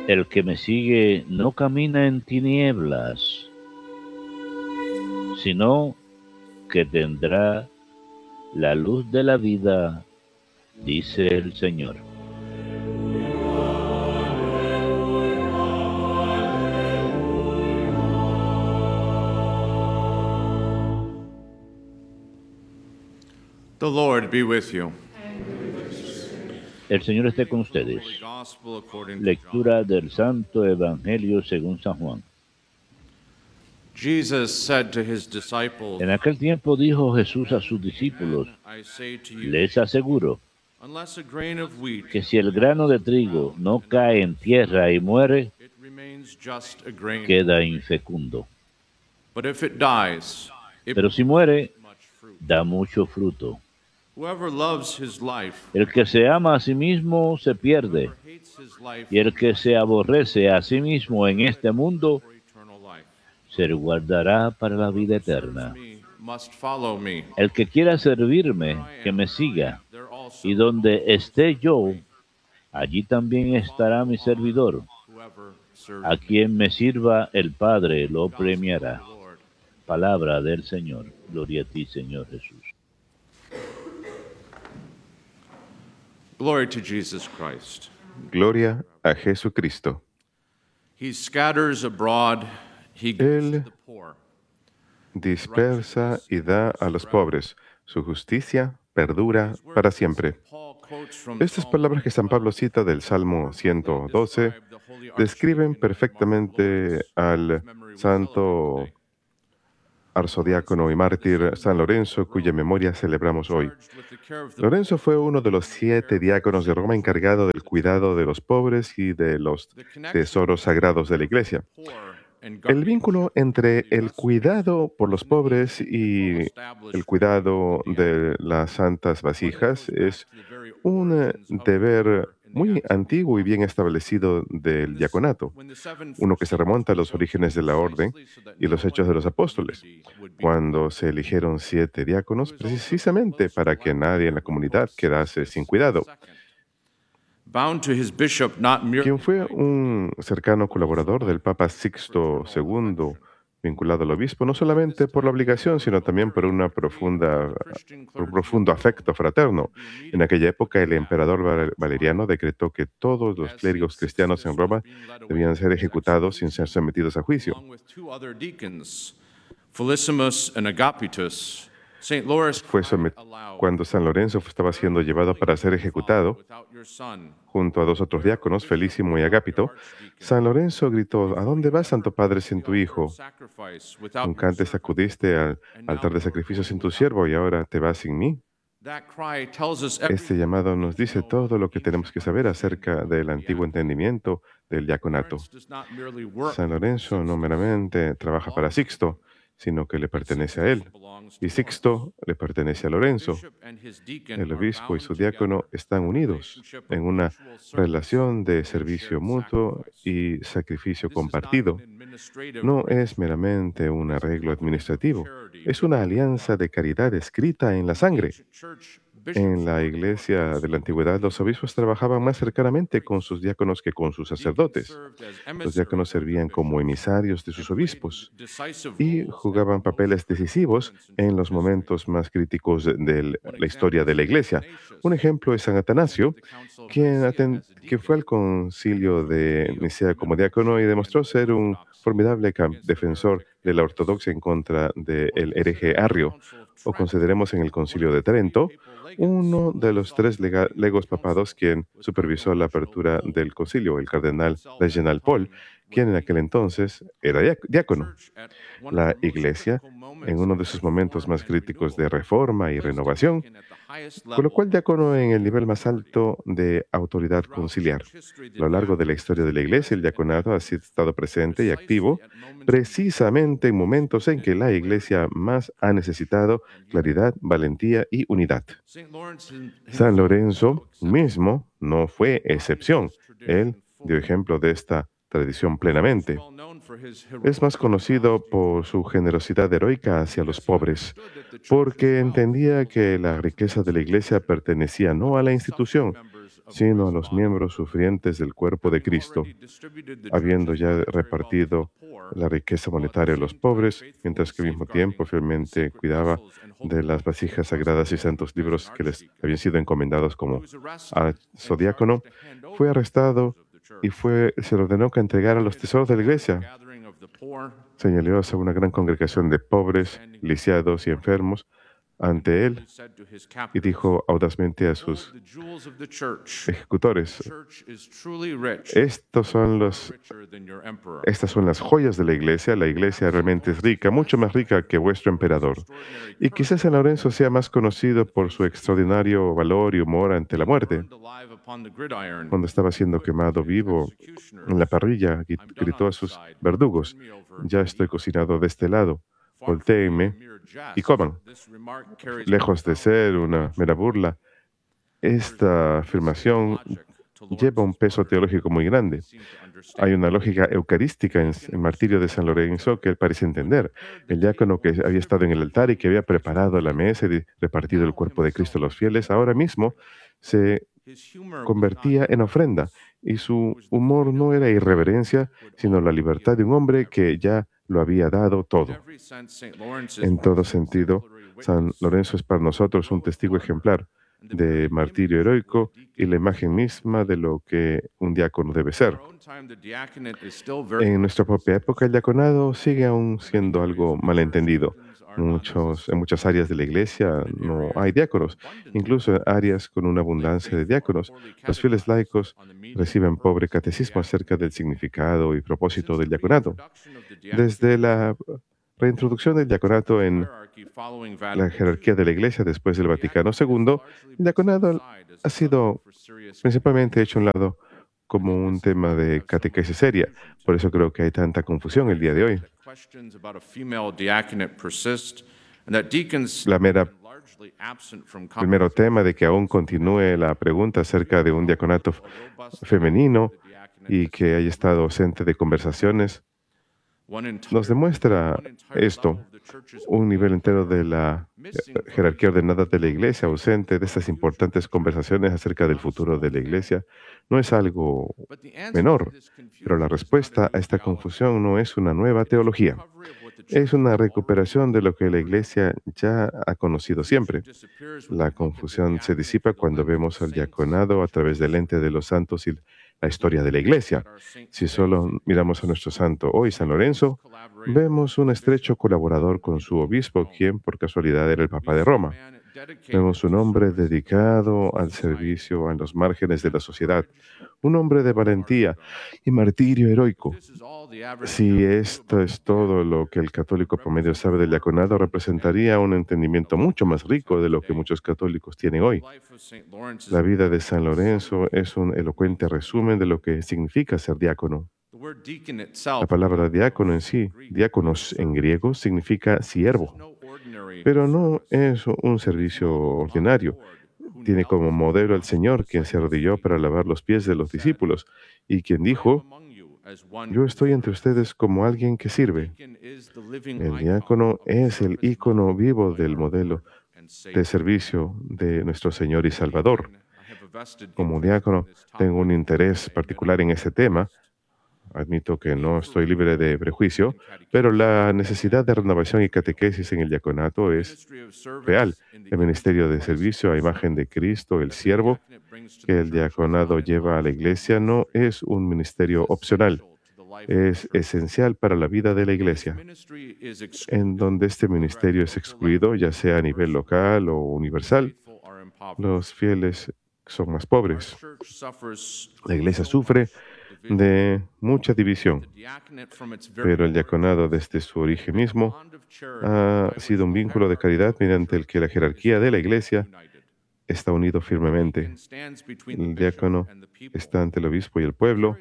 El que me sigue no camina en tinieblas, sino que tendrá la luz de la vida, dice el Señor. The Lord be with you. El Señor esté con ustedes. Holy Gospel according to Lectura John. del Santo Evangelio según San Juan. Jesus said to his disciples, En aquel tiempo dijo Jesús a sus discípulos, I say to you, les aseguro unless a grain of wheat que si el grano de trigo no cae en tierra y muere, it remains just a grain. queda infecundo. But if it dies, it Pero si muere, much fruit. da mucho fruto. Whoever loves his life, El que se ama a sí mismo se pierde, whoever hates his life, y el que se aborrece a sí mismo en este mundo for eternal life. se guardará para la vida eterna. Me must follow me. El que quiera servirme, que me siga, There also y donde esté yo, allí también estará mi servidor. whoever serves A quien me sirva el Padre lo premiará. the Lord. Palabra del Señor. Gloria a ti, Señor Jesús. Glory to Jesus Christ. Gloria a Jesucristo. He scatters abroad, he gives to the poor. Dispersa y da a los pobres. Su justicia perdura para siempre. Paul quotes from Estas palabras que San Pablo cita del Salmo 112 describen perfectamente al santo arzodiácono y mártir San Lorenzo, cuya memoria celebramos hoy. Lorenzo fue uno de los 7 diáconos de Roma encargado del cuidado de los pobres y de los tesoros sagrados de la Iglesia. El vínculo entre el cuidado por los pobres y el cuidado de las santas vasijas es un deber muy antiguo y bien establecido del diaconato, uno que se remonta a los orígenes de la orden y los hechos de los apóstoles, cuando se eligieron 7 diáconos precisamente para que nadie en la comunidad quedase sin cuidado. Bound to his bishop not merely Quien fue un cercano colaborador del Papa Sixto II, vinculado al obispo, no solamente por la obligación, sino también por por un profundo afecto fraterno. En aquella época, el emperador Valeriano decretó que todos los clérigos cristianos en Roma debían ser ejecutados sin ser sometidos a juicio. along with 2 other deacons, Felicissimus and Agapitus. Saint Lawrence Fue cried aloud, cuando San Lorenzo estaba siendo llevado para ser ejecutado, without your son. junto a 2 otros diáconos, Felísimo y Agápito, San Lorenzo gritó: ¿A dónde vas, Santo Padre, sin tu hijo? Sacrifice without Nunca your antes son. acudiste al altar de sacrificio sin tu siervo y ahora te vas sin mí. That cry tells us Este llamado nos dice todo lo que tenemos que saber acerca del antiguo entendimiento del diaconato. does not merely work, San Lorenzo no meramente trabaja para Sixto, sino que le pertenece a él. Y Sixto le pertenece a Lorenzo. bishop and his deacon El are obispo y bound su diácono together están unidos en una relación de servicio mutuo y sacrificio compartido. No es meramente un arreglo administrativo, es una alianza de caridad escrita en la sangre. En la iglesia de la antigüedad, los obispos trabajaban más cercanamente con sus diáconos que con sus sacerdotes. Los diáconos servían como emisarios de sus obispos y jugaban papeles decisivos en los momentos más críticos de la historia de la iglesia. Un ejemplo es San Atanasio, que fue al concilio de Nicea como diácono y demostró ser un formidable defensor de la ortodoxia en contra del hereje Arrio. O consideremos en el concilio de Trento, uno de los 3 legos papados quien supervisó la apertura del concilio, el cardenal Reginald Paul, quien en aquel entonces era diácono. La Iglesia, en uno de sus momentos más críticos de reforma y renovación, colocó al diácono en el nivel más alto de autoridad conciliar. A lo largo de la historia de la Iglesia, el diaconato ha estado presente y activo precisamente en momentos en que la Iglesia más ha necesitado claridad, valentía y unidad. San Lorenzo mismo no fue excepción. Él dio ejemplo de esta tradición plenamente. Es más conocido por su generosidad heroica hacia los pobres, porque entendía que la riqueza de la Iglesia pertenecía no a la institución, sino a los miembros sufrientes del cuerpo de Cristo, habiendo ya repartido la riqueza monetaria a los pobres, mientras que al mismo tiempo fielmente cuidaba de las vasijas sagradas y santos libros que les habían sido encomendados como archodiácono, fue arrestado y se le ordenó que entregara los tesoros de la iglesia. Señaló a una gran congregación de pobres, lisiados y enfermos ante él y dijo audazmente a sus ejecutores: Estas son las joyas de la iglesia realmente es rica, mucho más rica que vuestro emperador. Y quizás San Lorenzo sea más conocido por su extraordinario valor y humor ante la muerte. Cuando estaba siendo quemado vivo en la parrilla, gritó a sus verdugos: ya estoy cocinado de este lado, voltéenme y coman. Lejos de ser una mera burla, esta afirmación lleva un peso teológico muy grande. Hay una lógica eucarística en el martirio de San Lorenzo que él parece entender. El diácono que había estado en el altar y que había preparado la mesa y repartido el cuerpo de Cristo a los fieles, ahora mismo se convertía en ofrenda, y su humor no era irreverencia, sino la libertad de un hombre que ya lo había dado todo. En todo sentido, San Lorenzo es para nosotros un testigo ejemplar de martirio heroico y la imagen misma de lo que un diácono debe ser. En nuestra propia época, el diaconado sigue aún siendo algo malentendido. En muchas áreas de la iglesia no hay diáconos. Incluso en áreas con una abundancia de diáconos, los fieles laicos reciben pobre catecismo acerca del significado y propósito del diaconado. Desde la reintroducción del diaconato en la jerarquía de la iglesia después del Vaticano II, el diaconado ha sido principalmente hecho a un lado como un tema de catequesis seria. Por eso creo que hay tanta confusión el día de hoy. El mero tema de que aún continúe la pregunta acerca de un diaconato femenino y que haya estado ausente de conversaciones nos demuestra esto: un nivel entero de la jerarquía ordenada de la iglesia ausente de estas importantes conversaciones acerca del futuro de la iglesia no es algo menor, pero la respuesta a esta confusión no es una nueva teología, es una recuperación de lo que la iglesia ya ha conocido siempre. La confusión se disipa cuando vemos al diaconado a través del lente de los santos y la historia de la iglesia. Si solo miramos a nuestro santo hoy, San Lorenzo, vemos un estrecho colaborador con su obispo, quien por casualidad era el Papa de Roma. Vemos un hombre dedicado al servicio a los márgenes de la sociedad, un hombre de valentía y martirio heroico. Si esto es todo lo que el católico promedio sabe del diaconado, representaría un entendimiento mucho más rico de lo que muchos católicos tienen hoy. La vida de San Lorenzo es un elocuente resumen de lo que significa ser diácono. La palabra diácono en sí, diáconos en griego, significa siervo, pero no es un servicio ordinario. Tiene como modelo al Señor, quien se arrodilló para lavar los pies de los discípulos y quien dijo: yo estoy entre ustedes como alguien que sirve. El diácono es el ícono vivo del modelo de servicio de nuestro Señor y Salvador. Como diácono, tengo un interés particular en ese tema. Admito que no estoy libre de prejuicio, pero la necesidad de renovación y catequesis en el diaconato es real. El ministerio de servicio a imagen de Cristo, el siervo, que el diaconado lleva a la iglesia, no es un ministerio opcional, es esencial para la vida de la iglesia. En donde este ministerio es excluido, ya sea a nivel local o universal, los fieles son más pobres. La iglesia sufre de mucha división, pero el diaconado desde su origen mismo ha sido un vínculo de caridad mediante el que la jerarquía de la iglesia está unido firmemente. El diácono está ante el obispo y el pueblo,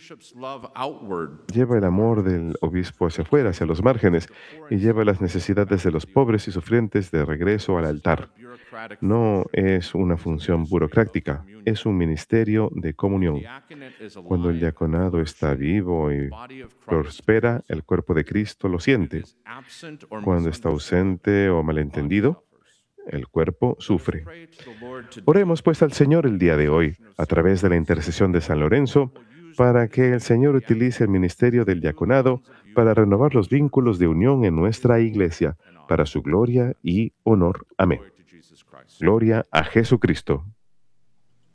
lleva el amor del obispo hacia afuera, hacia los márgenes, y lleva las necesidades de los pobres y sufrientes de regreso al altar. No es una función burocrática, es un ministerio de comunión. Cuando el diaconado está vivo y prospera, el cuerpo de Cristo lo siente. Cuando está ausente o malentendido, el cuerpo sufre. Oremos pues al Señor el día de hoy, a través de la intercesión de San Lorenzo, para que el Señor utilice el ministerio del diaconado para renovar los vínculos de unión en nuestra Iglesia, para su gloria y honor. Amén. Gloria a Jesucristo.